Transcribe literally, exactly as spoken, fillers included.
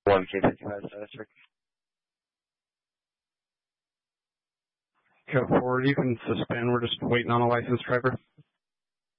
one K fifty-five status check. Code forward, you can suspend. We're just waiting on a licensed driver.